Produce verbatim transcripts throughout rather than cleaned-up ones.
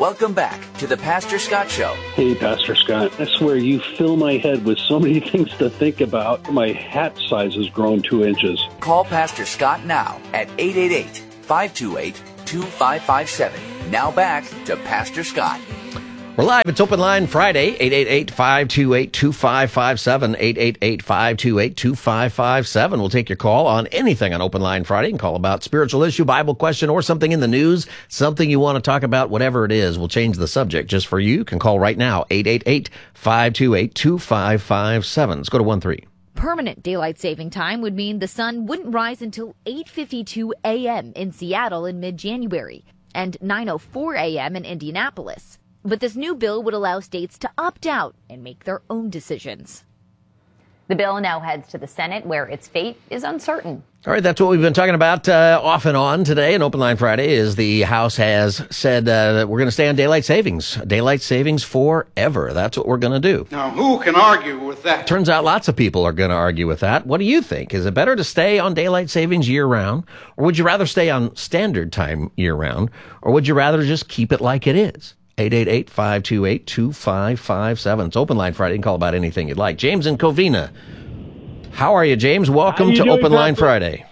Welcome back to the Pastor Scott Show. Hey, Pastor Scott. I swear you fill my head with so many things to think about. My hat size has grown two inches. Call Pastor Scott now at eight eight eight, five two eight, two five five seven. Now back to Pastor Scott. We're live. It's Open Line Friday, eight eight eight, five two eight, two five five seven, eight eight eight, five two eight, two five five seven. We'll take your call on anything on Open Line Friday. You can call about spiritual issue, Bible question, or something in the news, something you want to talk about, whatever it is. We'll change the subject just for you. You can call right now, eight eight eight, five two eight, two five five seven. Let's go to one three. Permanent daylight saving time would mean the sun wouldn't rise until eight fifty-two a.m. in Seattle in mid-January and nine oh four a.m. in Indianapolis. But this new bill would allow states to opt out and make their own decisions. The bill now heads to the Senate, where its fate is uncertain. All right, that's what we've been talking about uh, off and on today in Open Line Friday, is the House has said uh, that we're going to stay on daylight savings. Daylight savings forever. That's what we're going to do. Now, who can argue with that? Turns out lots of people are going to argue with that. What do you think? Is it better to stay on daylight savings year-round, or would you rather stay on standard time year-round, or would you rather just keep it like it is? eight eight eight, five two eight, two five five seven. It's Open Line Friday. You can call about anything you'd like. James in Covina. How are you, James? Welcome to doing, Open Line Doctor? Friday.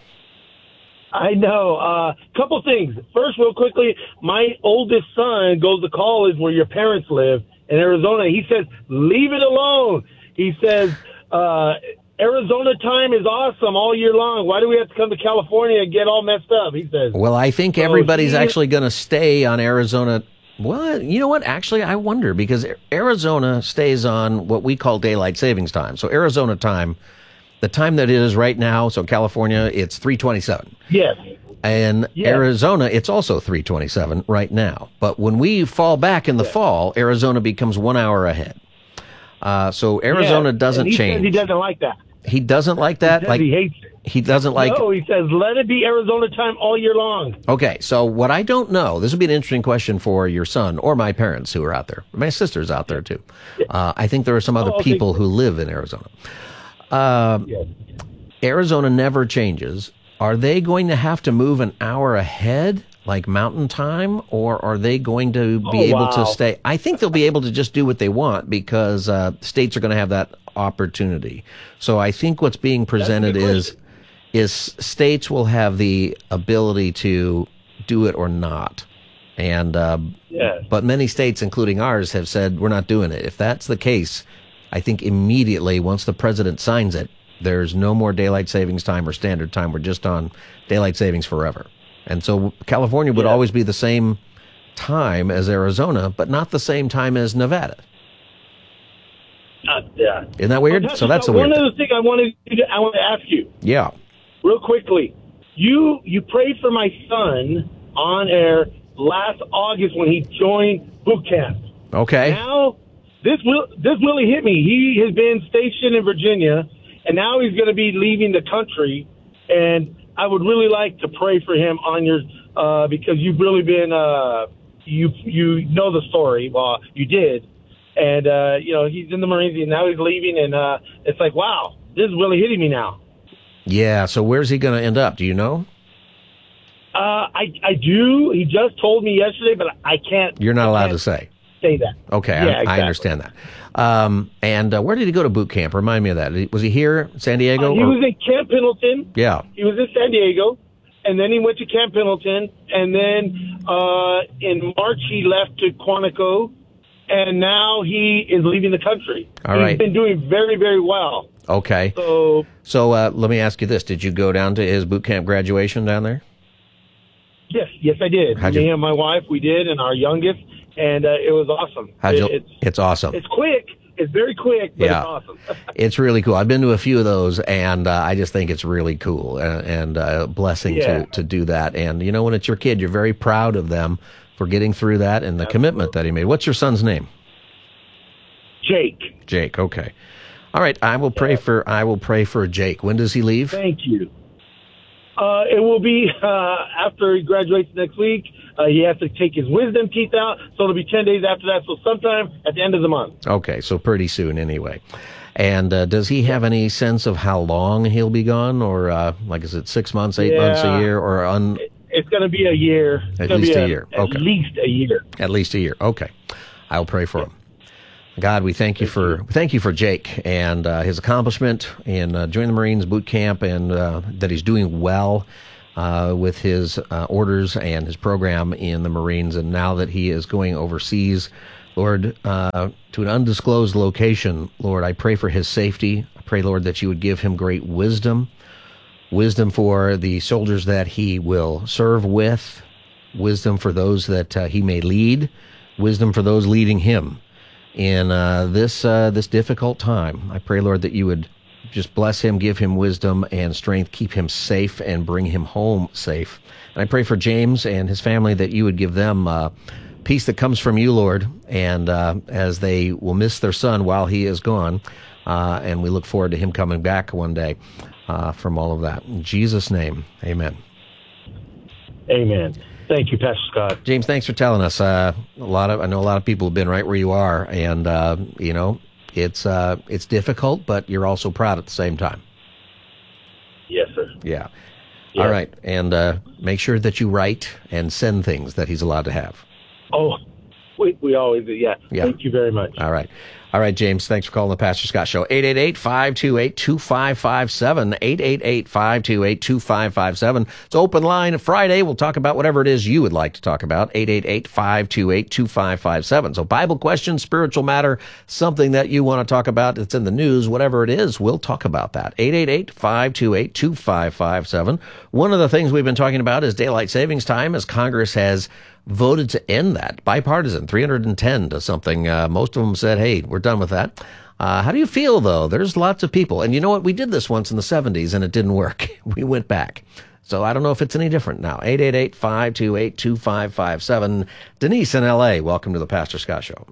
I know. A uh, couple things. First, real quickly, my oldest son goes to college where your parents live in Arizona. He says, leave it alone. He says, uh, Arizona time is awesome all year long. Why do we have to come to California and get all messed up? He says. Well, I think So everybody's he- actually going to stay on Arizona. Well, you know what? Actually, I wonder, because Arizona stays on what we call daylight savings time. So Arizona time, the time that it is right now, so California, it's three twenty-seven. Yes. And Yes. Arizona, it's also three twenty-seven right now. But when we fall back in the fall, Arizona becomes one hour ahead. Uh, so Arizona Yes. doesn't And he change. Says he doesn't like that. He doesn't like that? He, says Like he hates it. he doesn't like No, he says, let it be Arizona time all year long. Okay, so what I don't know, this would be an interesting question for your son or my parents who are out there. My sister's out there too. Uh, I think there are some other Oh, okay. people who live in Arizona. Uh, Yes. Arizona never changes. Are they going to have to move an hour ahead, like mountain time, or are they going to be Oh, able wow. to stay? I think they'll be able to just do what they want, because uh, states are going to have that opportunity. So I think what's being presented good is is states will have the ability to do it or not. And uh, Yes. but many states, including ours, have said we're not doing it. If that's the case, I think immediately once the president signs it, there's no more daylight savings time or standard time. We're just on daylight savings forever. And so California would Yeah. always be the same time as Arizona, but not the same time as Nevada. Uh, yeah. Isn't that weird? Well, So that's the one weird thing. other thing I wanted to, I want to ask you. Yeah. Real quickly, you you prayed for my son on air last August when he joined boot camp. Okay. Now, this will this really hit me. He has been stationed in Virginia, and now he's going to be leaving the country. And I would really like to pray for him on your uh, because you've really been uh, you you know the story. Well, you did, and uh, you know he's in the Marines and now he's leaving, and uh, it's like, wow, this is really hitting me now. Yeah. So where's he going to end up? Do you know? Uh, I I do. He just told me yesterday, but I can't. You're not I allowed can't to say. say that. Okay, Yeah, I, I exactly. understand that. Um, and uh, where did he go to boot camp? Remind me of that. Was he here, San Diego? Uh, he or- was in Camp Pendleton. yeah. He was in San Diego, and then he went to Camp Pendleton, and then uh, in March he left to Quantico, and now he is leaving the country. All He's right. been doing very, very well. Okay. So So uh, let me ask you this: did you go down to his boot camp graduation down there? yes, yes, I did. How'd Me you- and my wife, we did, and our youngest, and uh, it was awesome. How'd you? It- it's It's awesome. it's quick. It's very quick, but Yeah. it's awesome. It's really cool. I've been to a few of those, and uh, I just think it's really cool and, and uh, a blessing Yeah. to, to do that. And, you know, when it's your kid, you're very proud of them for getting through that and the commitment that he made. What's your son's name? Jake, Jake. Okay. All right. I will pray for I will pray for Jake. When does he leave? thank you. Uh, it will be uh, after he graduates next week. Uh, he has to take his wisdom teeth out, so it'll be ten days after that. So sometime at the end of the month. Okay, so pretty soon anyway. And uh, does he have any sense of how long he'll be gone, or uh, like is it six months, eight months, a Yeah. year, or un? it's going to be a year. It's At gonna least be a year. Okay. At least a year. At least a year. Okay. I'll pray for him. God, we thank you for thank you for Jake and uh, his accomplishment in uh, joining the Marines boot camp, and uh, that he's doing well uh, with his uh, orders and his program in the Marines. And now that he is going overseas, Lord, uh, to an undisclosed location, Lord, I pray for his safety. I pray, Lord, that you would give him great wisdom, wisdom for the soldiers that he will serve with, wisdom for those that uh, he may lead, wisdom for those leading him in uh, this uh, this difficult time. I pray, Lord, that you would just bless him, give him wisdom and strength, keep him safe, and bring him home safe. And I pray for James and his family that you would give them uh, peace that comes from you, Lord, and uh, as they will miss their son while he is gone, uh, and we look forward to him coming back one day uh, from all of that. In Jesus' name, amen. Amen. Thank you, Pastor Scott. James, thanks for telling us. Uh, a lot of I know a lot of people have been right where you are, and uh, you know it's uh, it's difficult, but you're also proud at the same time. Yes, sir. Yeah. Yes. All right, and uh, make sure that you write and send things that he's allowed to have. Oh, we we always do. Yeah. Yeah. Thank you very much. All right. All right, James, thanks for calling the Pastor Scott Show. eight eight eight, five two eight, two five five seven, eight eight eight, five two eight, two five five seven. It's open line Friday. We'll talk about whatever it is you would like to talk about, eight eight eight, five two eight, two five five seven. So Bible questions, spiritual matter, something that you want to talk about that's in the news, whatever it is, we'll talk about that. eight eight eight, five two eight, two five five seven. One of the things we've been talking about is daylight savings time, as Congress has voted to end that. Bipartisan, three hundred ten to something. Uh, most of them said, hey, we're done with that. Uh, how do you feel, though? There's lots of people. And you know what? We did this once in the seventies, and it didn't work. We went back. So I don't know if it's any different now. eight eight eight, five two eight, two five five seven. Denise in L A, welcome to the Pastor Scott Show.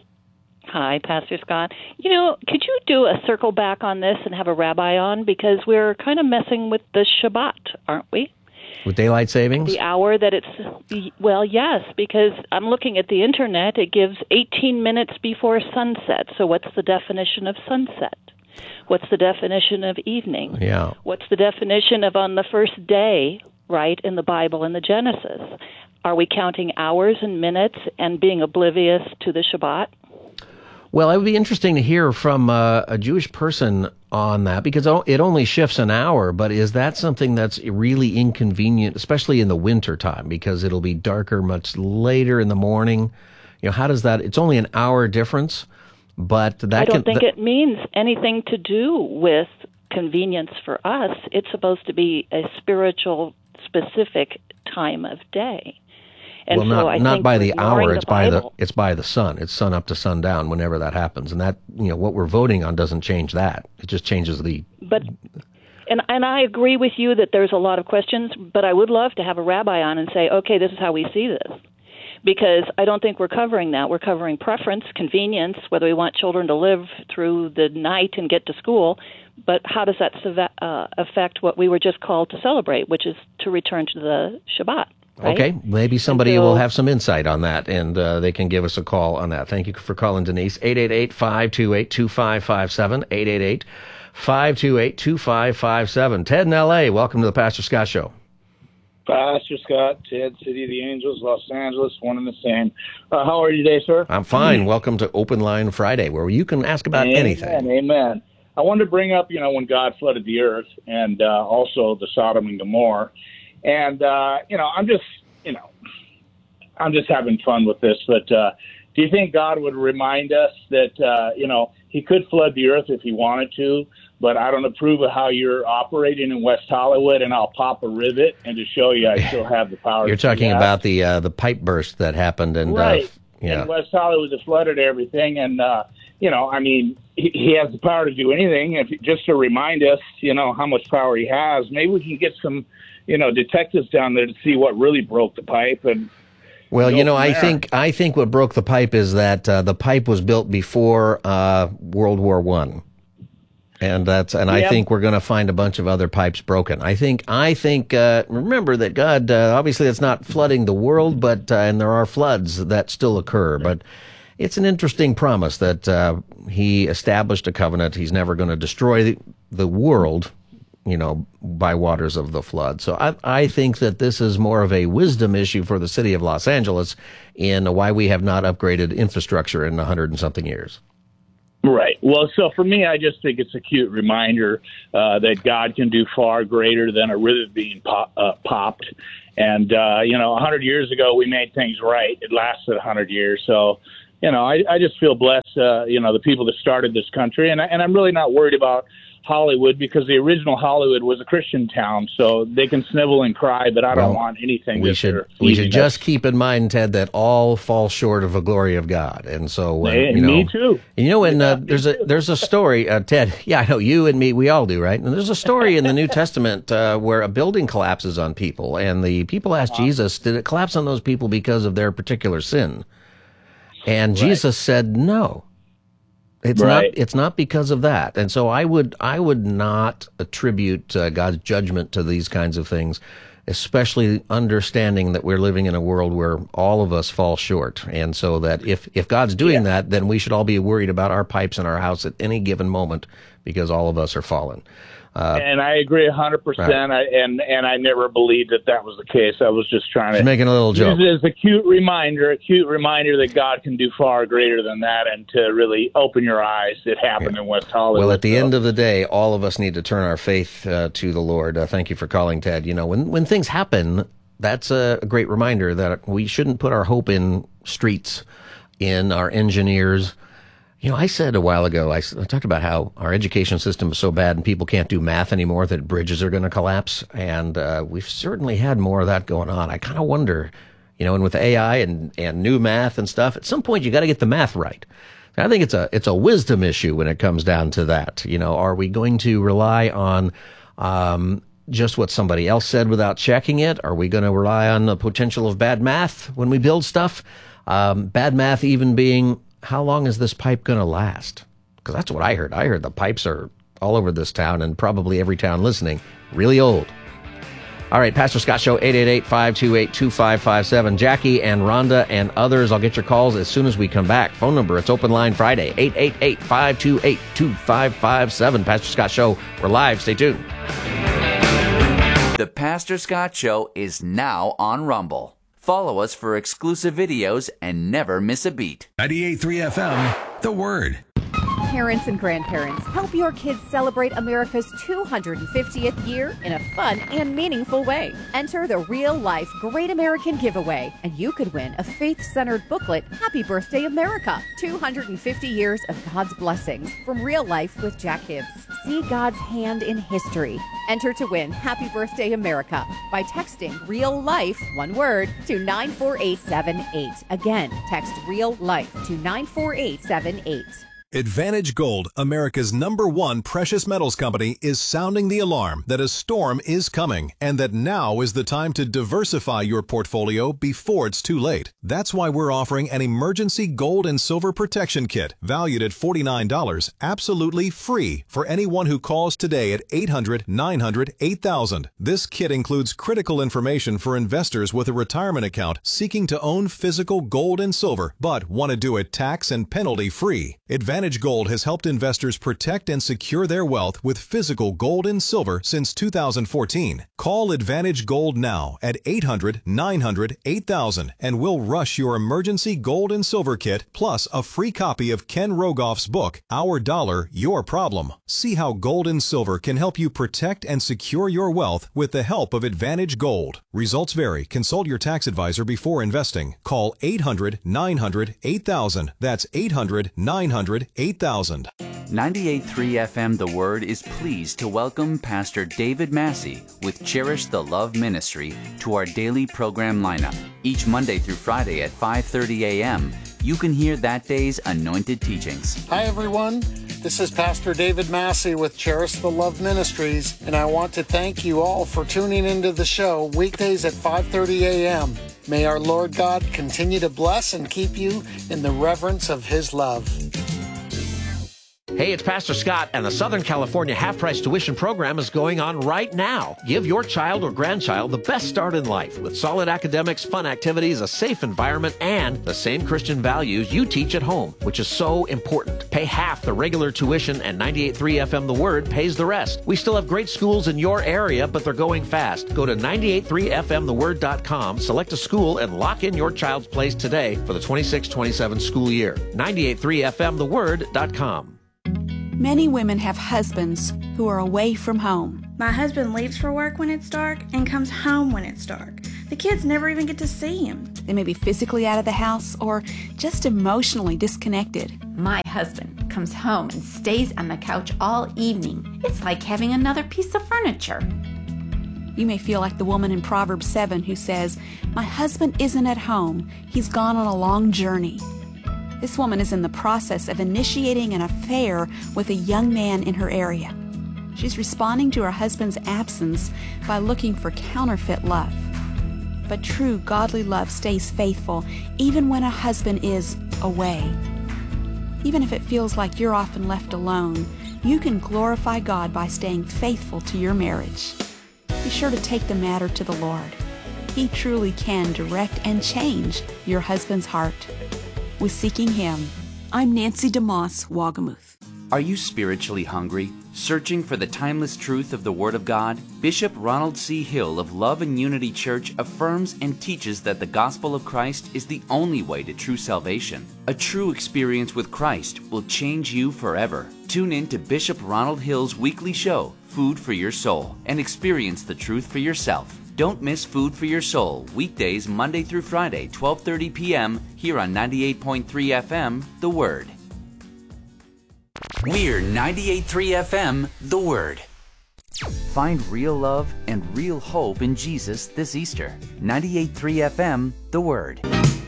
Hi, Pastor Scott. You know, could you do a circle back on this and have a rabbi on? Because we're kind of messing with the Shabbat, aren't we? With daylight savings? The hour that it's, well, yes, because I'm looking at the Internet. It gives eighteen minutes before sunset. So what's the definition of sunset? What's the definition of evening? Yeah. What's the definition of on the first day, right, in the Bible, in the Genesis? Are we counting hours and minutes and being oblivious to the Shabbat? Well, it would be interesting to hear from uh, a Jewish person on that, because it only shifts an hour, but is that something that's really inconvenient, especially in the winter time, because it'll be darker much later in the morning? You know, how does that, it's only an hour difference, but that I don't can, think th- it means anything to do with convenience for us. It's supposed to be a spiritual, specific time of day. And well, so not I not think by we're the ignoring hour. the It's by the Bible. it's by the sun. It's sun up to sundown. Whenever that happens, and that you know what we're voting on doesn't change that. It just changes the. But and and I agree with you that there's a lot of questions. But I would love to have a rabbi on and say, okay, this is how we see this, because I don't think we're covering that. We're covering preference, convenience, whether we want children to live through the night and get to school. But how does that uh, affect what we were just called to celebrate, which is to return to the Shabbat? Right? Okay, maybe somebody so, will have some insight on that, and uh, they can give us a call on that. Thank you for calling, Denise. eight eight eight, five two eight, two five five seven, eight eight eight, five two eight, two five five seven. Ted in L A, welcome to the Pastor Scott Show. Pastor Scott, Ted, City of the Angels, Los Angeles, one and the same. Uh, how are you today, sir? I'm fine. Welcome to Open Line Friday, where you can ask about amen, anything. Amen. I wanted to bring up, you know, when God flooded the earth, and uh, also the Sodom and Gomorrah. And, uh, you know, I'm just, you know, I'm just having fun with this. But uh, do you think God would remind us that, uh, you know, he could flood the earth if he wanted to, but I don't approve of how you're operating in West Hollywood, and I'll pop a rivet and to show you I still have the power. You're talking about the uh, the pipe burst that happened. and Right. Uh, yeah. In West Hollywood, that flooded everything. And, uh, you know, I mean, he, he has the power to do anything. If just to remind us, you know, how much power he has, maybe we can get some, you know, detectives down there to see what really broke the pipe. And well, you know, I there. think I think what broke the pipe is that uh, the pipe was built before uh, World War One, and that's and I Yep. think we're going to find a bunch of other pipes broken. I think I think uh, remember that God uh, obviously it's not flooding the world, but uh, and there are floods that still occur, but. It's an interesting promise that uh, he established a covenant. He's never going to destroy the, the world you know, by waters of the flood. So I, I think that this is more of a wisdom issue for the city of Los Angeles in why we have not upgraded infrastructure in a hundred and something years. Right. Well, so for me, I just think it's a cute reminder uh, that God can do far greater than a ribbon being pop, uh, popped. And, uh, you know, a hundred years ago, we made things right. It lasted a hundred years. So, you know, I, I just feel blessed, uh, you know, the people that started this country. And, I, and I'm really not worried about Hollywood, because the original Hollywood was a Christian town, so they can snivel and cry, but I don't well, want anything. We should we should just keep in mind, Ted, that all fall short of the glory of God, and so uh, hey, you know, me too. You know, and yeah, uh, there's a there's a story, uh, Ted. Yeah, I know you and me, we all do, right? And there's a story in the New Testament uh, where a building collapses on people, and the people ask uh-huh. Jesus, "Did it collapse on those people because of their particular sin?" And right. Jesus said, "No." It's right. not. It's not because of that, and so I would. I would not attribute uh, God's judgment to these kinds of things, especially understanding that we're living in a world where all of us fall short, and so that if if God's doing yeah. that, then we should all be worried about our pipes in our house at any given moment, because all of us are fallen. Uh, and I agree a hundred percent. And and I never believed that that was the case. I was just trying to making a little joke. Use it as a cute reminder, a cute reminder that God can do far greater than that, and to really open your eyes. It happened yeah. in West Hollywood. Well, at the so. end of the day, all of us need to turn our faith uh, to the Lord. Uh, thank you for calling, Ted. You know, when when things happen, that's a, a great reminder that we shouldn't put our hope in streets, in our engineers. You know, I said a while ago, I, I talked about how our education system is so bad and people can't do math anymore that bridges are going to collapse. And uh, we've certainly had more of that going on. I kind of wonder, you know, and with A I and, and new math and stuff, at some point you got to get the math right. I think it's a it's a wisdom issue when it comes down to that. You know, are we going to rely on um, just what somebody else said without checking it? Are we going to rely on the potential of bad math when we build stuff? Um, bad math even being, how long is this pipe going to last? Because that's what I heard. I heard the pipes are all over this town, and probably every town listening, really old. All right, Pastor Scott Show, eight eight eight, five two eight, two five five seven. Jackie and Rhonda and others, I'll get your calls as soon as we come back. Phone number, it's Open Line Friday, eight eight eight, five two eight, two five five seven. Pastor Scott Show, we're live. Stay tuned. The Pastor Scott Show is now on Rumble. Follow us for exclusive videos and never miss a beat. ninety-eight point three F M, The Word. Parents and grandparents, help your kids celebrate America's two hundred fiftieth year in a fun and meaningful way. Enter the Real Life Great American Giveaway, and you could win a faith-centered booklet, Happy Birthday America, two hundred fifty years of God's blessings from Real Life with Jack Hibbs. See God's hand in history. Enter to win Happy Birthday America by texting Real Life, one word, to nine four eight seven eight. Again, text Real Life to nine four eight seven eight. Advantage Gold, America's number one precious metals company, is sounding the alarm that a storm is coming and that now is the time to diversify your portfolio before it's too late. That's why we're offering an emergency gold and silver protection kit valued at forty-nine dollars, absolutely free for anyone who calls today at eight hundred, nine hundred, eight thousand. This kit includes critical information for investors with a retirement account seeking to own physical gold and silver, but want to do it tax and penalty free. Advantage Advantage Gold has helped investors protect and secure their wealth with physical gold and silver since two thousand fourteen. Call Advantage Gold now at eight hundred, nine hundred, eight thousand and we'll rush your emergency gold and silver kit plus a free copy of Ken Rogoff's book, Our Dollar, Your Problem. See how gold and silver can help you protect and secure your wealth with the help of Advantage Gold. Results vary. Consult your tax advisor before investing. Call eight hundred, nine hundred, eight thousand. That's eight hundred, nine hundred, eight thousand. ninety-eight point three F M The Word is pleased to welcome Pastor David Massey with Cherish the Love Ministry to our daily program lineup. Each Monday through Friday at five thirty a.m., you can hear that day's anointed teachings. Hi, everyone. This is Pastor David Massey with Cherish the Love Ministries, and I want to thank you all for tuning into the show weekdays at five thirty a.m. May our Lord God continue to bless and keep you in the reverence of His love. Hey, it's Pastor Scott, and the Southern California half-price tuition program is going on right now. Give your child or grandchild the best start in life with solid academics, fun activities, a safe environment, and the same Christian values you teach at home, which is so important. Pay half the regular tuition, and ninety-eight point three F M The Word pays the rest. We still have great schools in your area, but they're going fast. Go to ninety-eight point three F M the word dot com, select a school, and lock in your child's place today for the twenty-six twenty-seven school year. ninety-eight point three F M the word dot com. Many women have husbands who are away from home. My husband leaves for work when it's dark and comes home when it's dark. The kids never even get to see him. They may be physically out of the house or just emotionally disconnected. My husband comes home and stays on the couch all evening. It's like having another piece of furniture. You may feel like the woman in Proverbs seven who says, "My husband isn't at home. He's gone on a long journey." This woman is in the process of initiating an affair with a young man in her area. She's responding to her husband's absence by looking for counterfeit love. But true godly love stays faithful even when a husband is away. Even if it feels like you're often left alone, you can glorify God by staying faithful to your marriage. Be sure to take the matter to the Lord. He truly can direct and change your husband's heart. With Seeking Him, I'm Nancy DeMoss, Wagamuth. Are you spiritually hungry, searching for the timeless truth of the Word of God? Bishop Ronald C. Hill of Love and Unity Church affirms and teaches that the gospel of Christ is the only way to true salvation. A true experience with Christ will change you forever. Tune in to Bishop Ronald Hill's weekly show, Food for Your Soul, and experience the truth for yourself. Don't miss Food for Your Soul, weekdays Monday through Friday, twelve thirty p.m. here on ninety-eight point three F M, The Word. We're ninety-eight point three F M, The Word. Find real love and real hope in Jesus this Easter. ninety-eight point three F M, The Word.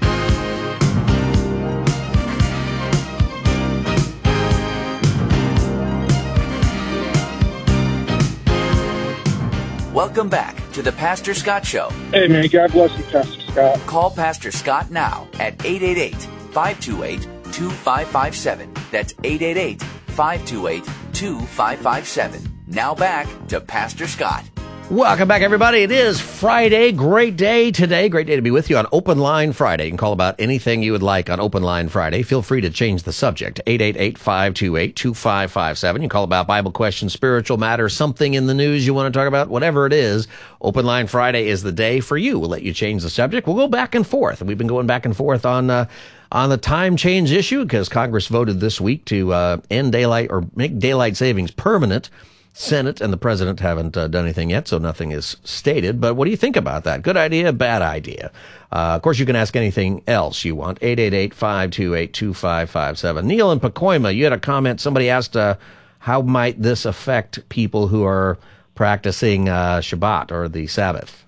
Welcome back to the Pastor Scott Show. Hey, man, God bless you, Pastor Scott. Call Pastor Scott now at eight eight eight, five two eight, two five five seven. That's eight eight eight, five two eight, two five five seven. Now back to Pastor Scott. Welcome back, everybody. It is Friday. Great day today. Great day to be with you on Open Line Friday. You can call about anything you would like on Open Line Friday. Feel free to change the subject. eight eight eight, five two eight, two five five seven. You can call about Bible questions, spiritual matters, something in the news you want to talk about, whatever it is. Open Line Friday is the day for you. We'll let you change the subject. We'll go back and forth. We've been going back and forth on uh, on the time change issue because Congress voted this week to uh, end daylight or make daylight savings permanent. Senate and the president haven't uh, done anything yet, so nothing is stated. But what do you think about that? Good idea, bad idea? Uh, of course, you can ask anything else you want. eight eight eight, five two eight, two five five seven. Neil in Pacoima, you had a comment. Somebody asked, uh, how might this affect people who are practicing uh, Shabbat or the Sabbath?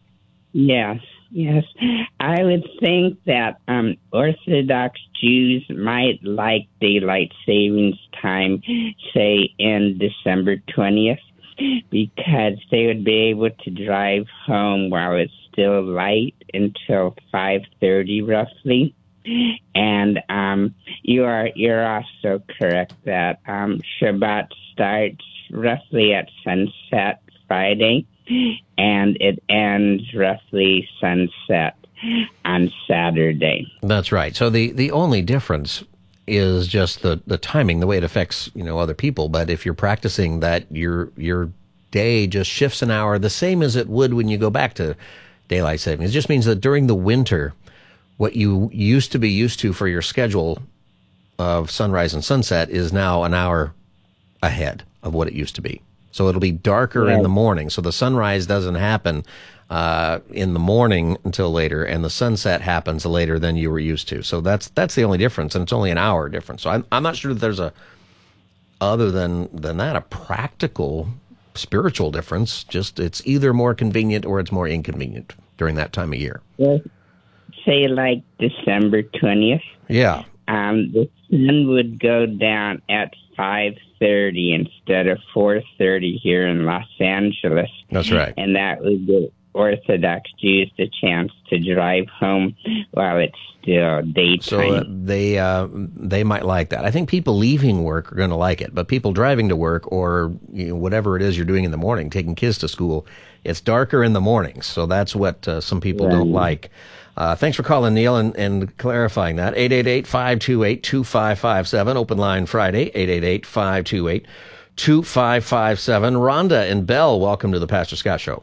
Yes, yes. I would think that um, Orthodox Jews might like daylight savings time, say, in December twentieth, because they would be able to drive home while it's still light until five thirty roughly. And um, you are you're also correct that um, Shabbat starts roughly at sunset Friday, and it ends roughly sunset on Saturday. That's right. So the, the only difference is just the, the timing, the way it affects, you know, other people. But if you're practicing that, your your day just shifts an hour, the same as it would when you go back to daylight savings. It just means that during the winter, what you used to be used to for your schedule of sunrise and sunset is now an hour ahead of what it used to be. So it'll be darker yeah. in the morning. So the sunrise doesn't happen uh, in the morning until later, and the sunset happens later than you were used to. So that's that's the only difference, and it's only an hour difference. So I'm I'm not sure that there's a other than than that a practical spiritual difference. Just it's either more convenient or it's more inconvenient during that time of year. Well, say like December twentieth. Yeah. Um, the sun would go down at five thirty instead of four thirty here in Los Angeles. That's right. And that would be, Orthodox Jews the chance to drive home while it's still daytime. So uh, they uh, they might like that. I think people leaving work are going to like it, but people driving to work or you know, whatever it is you're doing in the morning, taking kids to school, it's darker in the mornings. So that's what uh, some people Right. don't like. Uh, thanks for calling, Neil, and, and clarifying that. eight eight eight, five two eight, two five five seven, Open Line Friday, eight eight eight, five two eight, two five five seven. Rhonda and Bell, welcome to the Pastor Scott Show.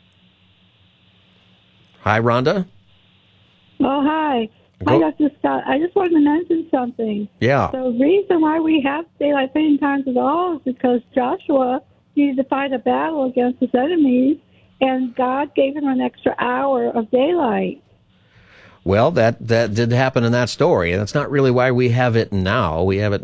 Hi, Rhonda. Oh, hi. Go- Hi, Doctor Scott. I just wanted to mention something. Yeah. The reason why we have daylight saving times at all is because Joshua needed to fight a battle against his enemies, and God gave him an extra hour of daylight. Well, that, that did happen in that story, and that's not really why we have it now. We have it